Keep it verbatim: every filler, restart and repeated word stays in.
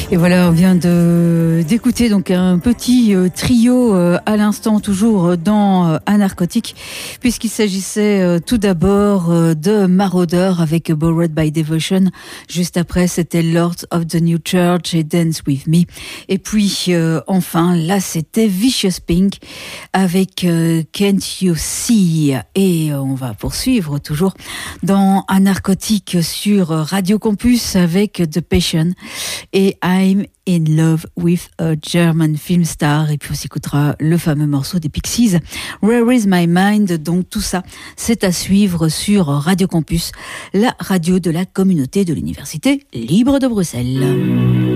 Et voilà, on vient de d'écouter donc un petit euh, trio euh, à l'instant, toujours dans euh, un narcotique, puisqu'il s'agissait euh, tout d'abord euh, de Marauder avec Borrowed by Devotion. Juste après, c'était Lords of the New Church et Dance With Me. Et puis euh, enfin, là, c'était Vicious Pink avec euh, Can't You See. Et euh, on va poursuivre toujours dans un narcotique sur Radio Campus avec The Passion et I'm in love with a German film star. Et puis on s'écoutera le fameux morceau des Pixies, Where is my mind. Donc tout ça, c'est à suivre sur Radio Campus, la radio de la communauté de l'Université libre de Bruxelles.